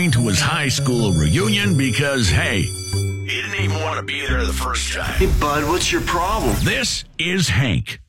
going to his high school reunion because, hey, he didn't even want to be there the first time. Hey, bud, what's your problem? This is Hank.